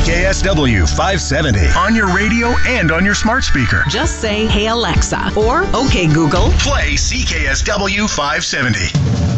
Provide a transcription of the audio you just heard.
CKSW 570 on your radio and on your smart speaker. Just say, "Hey Alexa," or "Okay Google, Play CKSW 570.